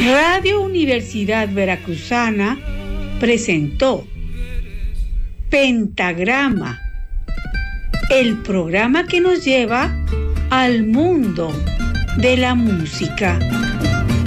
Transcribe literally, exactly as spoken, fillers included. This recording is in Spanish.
Radio Universidad Veracruzana presentó Pentagrama, el programa que nos lleva al mundo de la música.